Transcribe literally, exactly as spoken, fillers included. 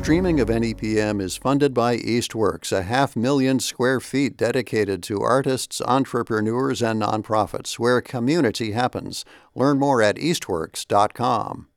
streaming of N E P M is funded by Eastworks, a half million square feet dedicated to artists, entrepreneurs, and nonprofits where community happens. Learn more at eastworks dot com.